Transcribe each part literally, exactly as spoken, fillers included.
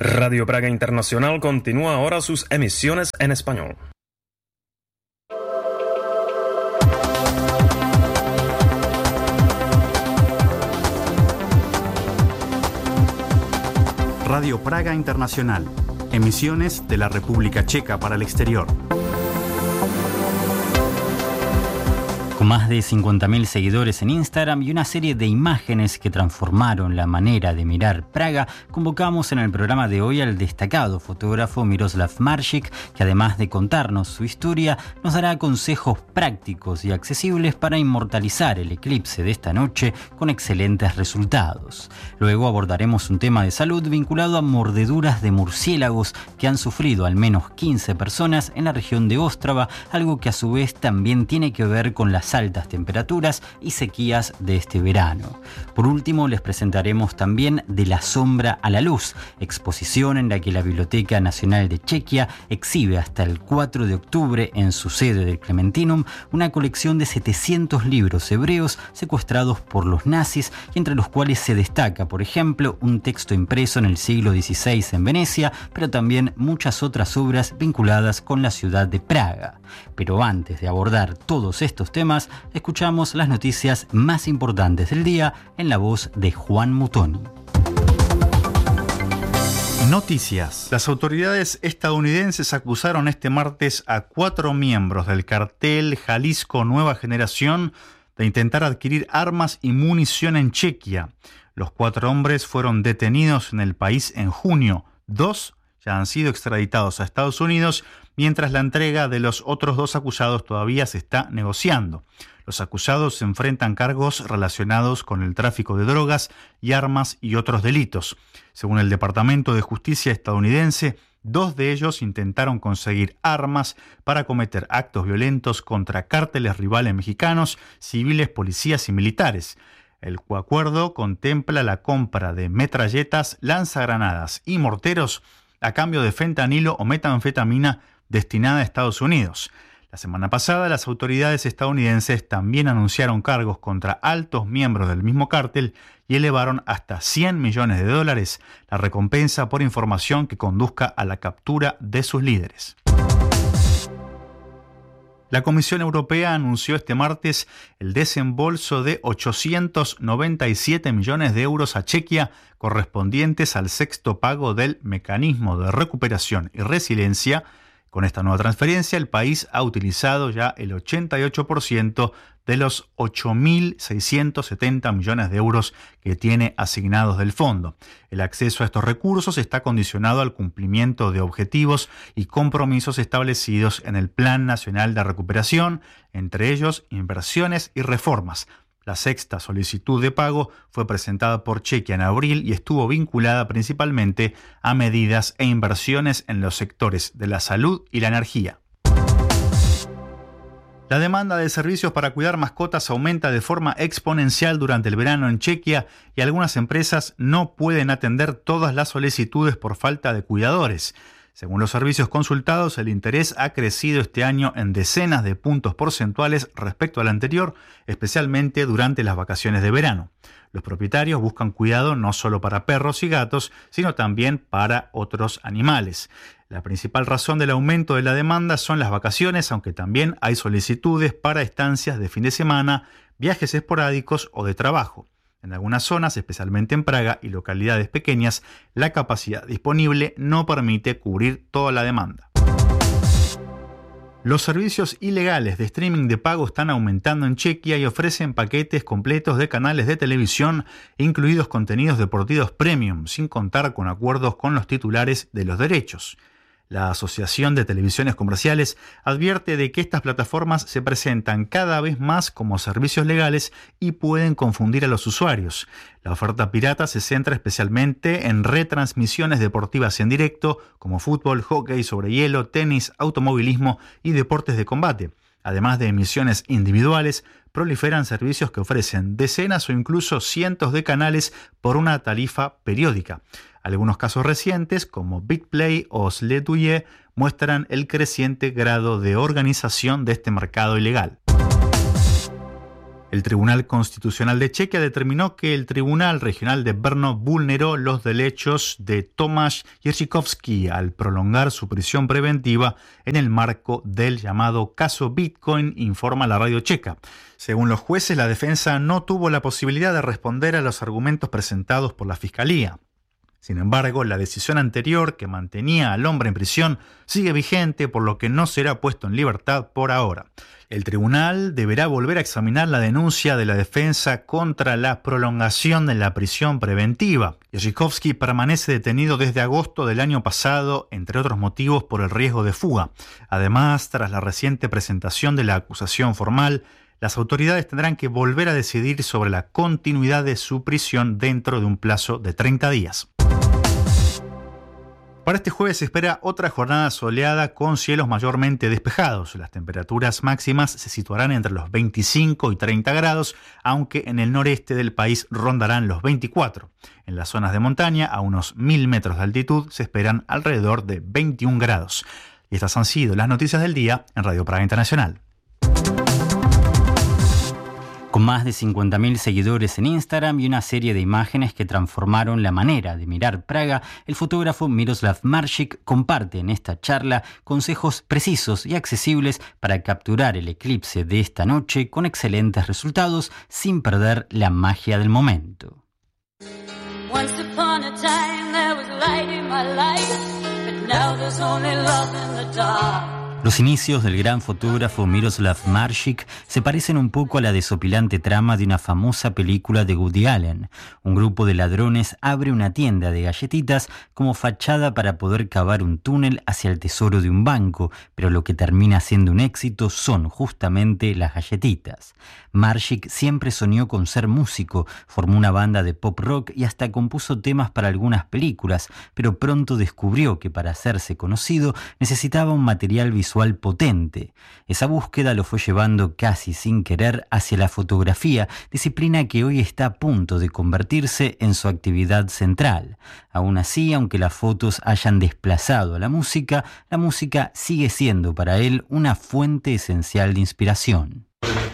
Radio Praga Internacional continúa ahora sus emisiones en español. Radio Praga Internacional, emisiones de la República Checa para el exterior. Con más de cincuenta mil seguidores en Instagram y una serie de imágenes que transformaron la manera de mirar Praga, convocamos en el programa de hoy al destacado fotógrafo Miroslav Maršík, que además de contarnos su historia, nos dará consejos prácticos y accesibles para inmortalizar el eclipse de esta noche con excelentes resultados. Luego abordaremos un tema de salud vinculado a mordeduras de murciélagos que han sufrido al menos quince personas en la región de Ostrava, algo que a su vez también tiene que ver con las altas temperaturas y sequías de este verano. Por último, les presentaremos también De la sombra a la luz, exposición en la que la Biblioteca Nacional de Chequia exhibe hasta el cuatro de octubre en su sede del Clementinum una colección de setecientos libros hebreos secuestrados por los nazis, y entre los cuales se destaca, por ejemplo, un texto impreso en el siglo dieciséis en Venecia, pero también muchas otras obras vinculadas con la ciudad de Praga. Pero antes de abordar todos estos temas, escuchamos las noticias más importantes del día en la voz de Juan Mutoni. Noticias. Las autoridades estadounidenses acusaron este martes a cuatro miembros del cartel Jalisco Nueva Generación de intentar adquirir armas y munición en Chequia. Los cuatro hombres fueron detenidos en el país en junio. Dos ya han sido extraditados a Estados Unidos, mientras la entrega de los otros dos acusados todavía se está negociando. Los acusados se enfrentan cargos relacionados con el tráfico de drogas y armas y otros delitos. Según el Departamento de Justicia estadounidense, dos de ellos intentaron conseguir armas para cometer actos violentos contra cárteles rivales mexicanos, civiles, policías y militares. El acuerdo contempla la compra de metralletas, lanzagranadas y morteros a cambio de fentanilo o metanfetamina destinada a Estados Unidos. La semana pasada, las autoridades estadounidenses también anunciaron cargos contra altos miembros del mismo cártel y elevaron hasta cien millones de dólares la recompensa por información que conduzca a la captura de sus líderes. La Comisión Europea anunció este martes el desembolso de ochocientos noventa y siete millones de euros a Chequia, correspondientes al sexto pago del Mecanismo de Recuperación y Resiliencia. Con esta nueva transferencia, el país ha utilizado ya el ochenta y ocho por ciento de los ocho mil seiscientos setenta millones de euros que tiene asignados del fondo. El acceso a estos recursos está condicionado al cumplimiento de objetivos y compromisos establecidos en el Plan Nacional de Recuperación, entre ellos inversiones y reformas. La sexta solicitud de pago fue presentada por Chequia en abril y estuvo vinculada principalmente a medidas e inversiones en los sectores de la salud y la energía. La demanda de servicios para cuidar mascotas aumenta de forma exponencial durante el verano en Chequia y algunas empresas no pueden atender todas las solicitudes por falta de cuidadores. Según los servicios consultados, el interés ha crecido este año en decenas de puntos porcentuales respecto al anterior, especialmente durante las vacaciones de verano. Los propietarios buscan cuidado no solo para perros y gatos, sino también para otros animales. La principal razón del aumento de la demanda son las vacaciones, aunque también hay solicitudes para estancias de fin de semana, viajes esporádicos o de trabajo. En algunas zonas, especialmente en Praga y localidades pequeñas, la capacidad disponible no permite cubrir toda la demanda. Los servicios ilegales de streaming de pago están aumentando en Chequia y ofrecen paquetes completos de canales de televisión, incluidos contenidos deportivos premium, sin contar con acuerdos con los titulares de los derechos. La Asociación de Televisiones Comerciales advierte de que estas plataformas se presentan cada vez más como servicios legales y pueden confundir a los usuarios. La oferta pirata se centra especialmente en retransmisiones deportivas en directo, como fútbol, hockey sobre hielo, tenis, automovilismo y deportes de combate. Además de emisiones individuales, proliferan servicios que ofrecen decenas o incluso cientos de canales por una tarifa periódica. Algunos casos recientes, como BitPlay o Sletuye, muestran el creciente grado de organización de este mercado ilegal. El Tribunal Constitucional de Chequia determinó que el Tribunal Regional de Brno vulneró los derechos de Tomáš Jiříkovský al prolongar su prisión preventiva en el marco del llamado caso Bitcoin, informa la radio checa. Según los jueces, la defensa no tuvo la posibilidad de responder a los argumentos presentados por la Fiscalía. Sin embargo, la decisión anterior, que mantenía al hombre en prisión, sigue vigente, por lo que no será puesto en libertad por ahora. El tribunal deberá volver a examinar la denuncia de la defensa contra la prolongación de la prisión preventiva. Jiříkovský permanece detenido desde agosto del año pasado, entre otros motivos por el riesgo de fuga. Además, tras la reciente presentación de la acusación formal, las autoridades tendrán que volver a decidir sobre la continuidad de su prisión dentro de un plazo de treinta días. Para este jueves se espera otra jornada soleada con cielos mayormente despejados. Las temperaturas máximas se situarán entre los veinticinco y treinta grados, aunque en el noreste del país rondarán los veinticuatro. En las zonas de montaña, a unos mil metros de altitud, se esperan alrededor de veintiún grados. Y estas han sido las noticias del día en Radio Praga Internacional. Con más de cincuenta mil seguidores en Instagram y una serie de imágenes que transformaron la manera de mirar Praga, el fotógrafo Miroslav Maršík comparte en esta charla consejos precisos y accesibles para capturar el eclipse de esta noche con excelentes resultados sin perder la magia del momento. Once upon a time there was light in my life, but now there's only love in the dark. Los inicios del gran fotógrafo Miroslav Maršík se parecen un poco a la desopilante trama de una famosa película de Woody Allen. Un grupo de ladrones abre una tienda de galletitas como fachada para poder cavar un túnel hacia el tesoro de un banco, pero lo que termina siendo un éxito son justamente las galletitas. Maršík siempre soñó con ser músico, formó una banda de pop rock y hasta compuso temas para algunas películas, pero pronto descubrió que para hacerse conocido necesitaba un material visual potente. Esa búsqueda lo fue llevando casi sin querer hacia la fotografía, disciplina que hoy está a punto de convertirse en su actividad central. Aún así, aunque las fotos hayan desplazado a la música, la música sigue siendo para él una fuente esencial de inspiración.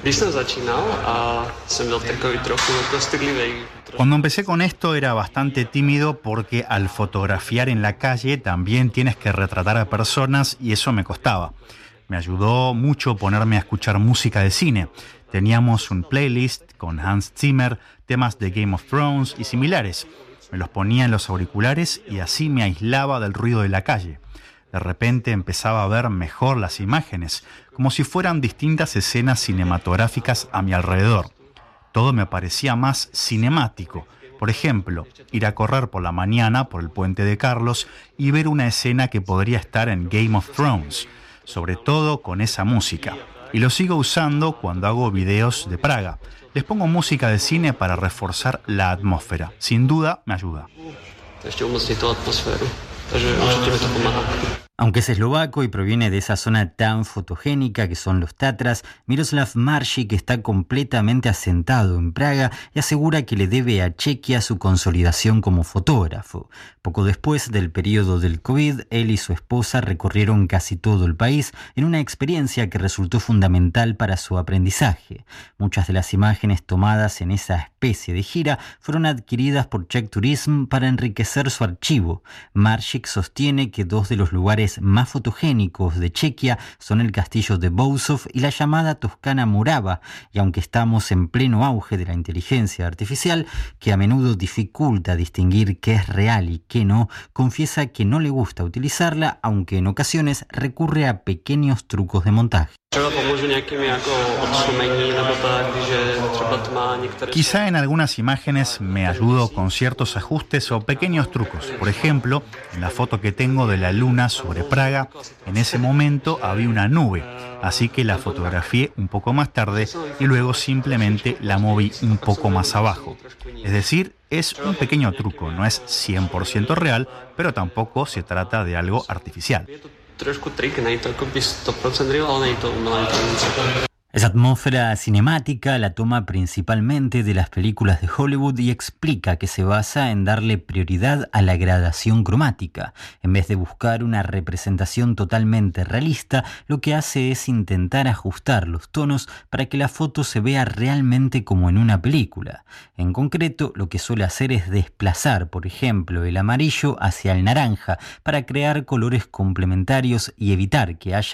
Cuando empecé con esto era bastante tímido porque al fotografiar en la calle también tienes que retratar a personas y eso me costaba. Me ayudó mucho ponerme a escuchar música de cine. Teníamos un playlist con Hans Zimmer, temas de Game of Thrones y similares. Me los ponía en los auriculares y así me aislaba del ruido de la calle. De repente empezaba a ver mejor las imágenes, como si fueran distintas escenas cinematográficas a mi alrededor. Todo me parecía más cinemático. Por ejemplo, ir a correr por la mañana por el puente de Carlos y ver una escena que podría estar en Game of Thrones, sobre todo con esa música. Y lo sigo usando cuando hago videos de Praga. Les pongo música de cine para reforzar la atmósfera. Sin duda, me ayuda. Aunque es eslovaco y proviene de esa zona tan fotogénica que son los Tatras, Miroslav Maršík está completamente asentado en Praga y asegura que le debe a Chequia su consolidación como fotógrafo. Poco después del periodo del COVID, él y su esposa recorrieron casi todo el país en una experiencia que resultó fundamental para su aprendizaje. Muchas de las imágenes tomadas en esa especie de gira fueron adquiridas por Czech Tourism para enriquecer su archivo. Maršík sostiene que dos de los lugares más fotogénicos de Chequia son el castillo de Bousov y la llamada Toscana Morava, y aunque estamos en pleno auge de la inteligencia artificial, que a menudo dificulta distinguir qué es real y qué no, confiesa que no le gusta utilizarla, aunque en ocasiones recurre a pequeños trucos de montaje. Quizá en algunas imágenes me ayudo con ciertos ajustes o pequeños trucos. Por ejemplo, en la foto que tengo de la luna sobre Praga, en ese momento había una nube, así que la fotografié un poco más tarde y luego simplemente la moví un poco más abajo. Es decir, es un pequeño truco, no es cien por ciento real, pero tampoco se trata de algo artificial. Esa atmósfera cinemática la toma principalmente de las películas de Hollywood y explica que se basa en darle prioridad a la gradación cromática. En vez de buscar una representación totalmente realista, lo que hace es intentar ajustar los tonos para que la foto se vea realmente como en una película. En concreto, lo que suele hacer es desplazar, por ejemplo, el amarillo hacia el naranja para crear colores complementarios y evitar que haya